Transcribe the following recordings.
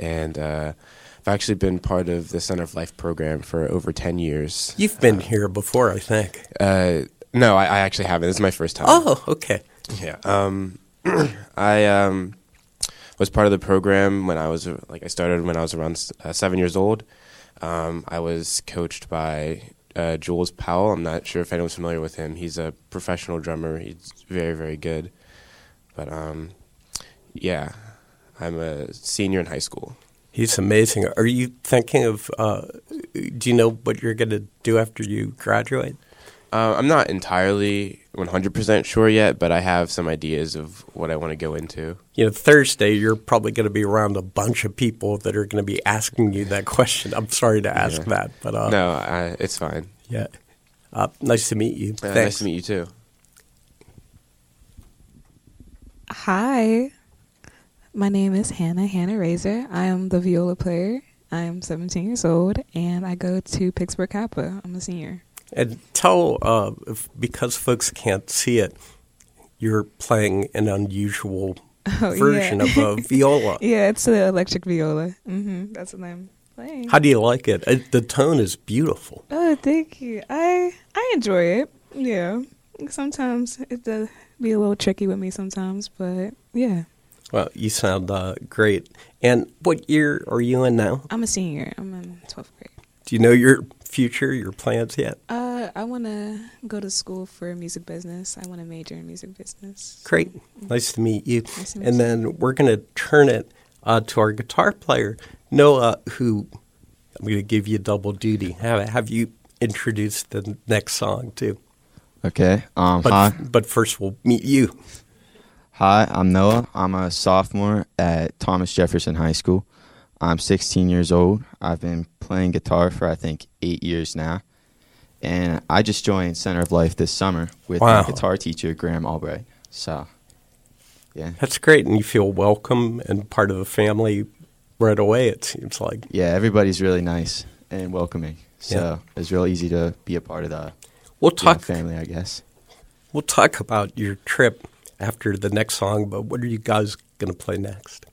and I've actually been part of the Center of Life program for over 10 years. You've been here before, I think. No, I actually haven't. This is my first time. Oh, okay. Yeah. I was part of the program when I started when I was around 7 years old. I was coached by Jules Powell. I'm not sure if anyone's familiar with him. He's a professional drummer. He's very, very good. But, yeah, I'm a senior in high school. He's amazing. Are you thinking of, do you know what you're going to do after you graduate? I'm not entirely 100% sure yet, but I have some ideas of what I want to go into. You know, Thursday, you're probably going to be around a bunch of people that are going to be asking you that question. I'm sorry to ask that. But no, it's fine. Yeah. Nice to meet you. Thanks. Nice to meet you, too. Hi. My name is Hannah Razor. I am the viola player. I am 17 years old, and I go to Pittsburgh Kappa. I'm a senior. And tell, because folks can't see it, you're playing an unusual version of a viola. Yeah, it's an electric viola. That's what I'm playing. How do you like it? The tone is beautiful. Oh, thank you. I enjoy it. Yeah. Sometimes it does be a little tricky with me sometimes, but yeah. Well, you sound great. And what year are you in now? I'm a senior. I'm in 12th grade. Do you know your future, your plans yet? I want to go to school for music business. I want to major in music business. Great. Nice to meet you. Nice to meet and you. then we're going to turn it to our guitar player, Noah, who I'm going to give you double duty. Have you introduced the next song, too? Okay. Hi. But first we'll meet you. Hi, I'm Noah. I'm a sophomore at Thomas Jefferson High School. I'm 16 years old. I've been playing guitar for, I think, 8 years now. And I just joined Center of Life this summer with my guitar teacher, Graham Albright. So, yeah. That's great. And you feel welcome and part of the family right away, it seems like. Yeah, everybody's really nice and welcoming. So it's real easy to be a part of the family, I guess. We'll talk about your trip after the next song, but what are you guys going to play next?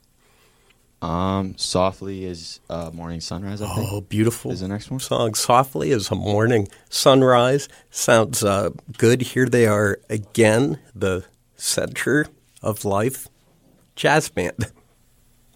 Softly is Morning Sunrise, I think. Oh, beautiful. Is the next one? Song. Softly is a morning sunrise. Sounds good. Here they are again, the Center of Life Jazz Band.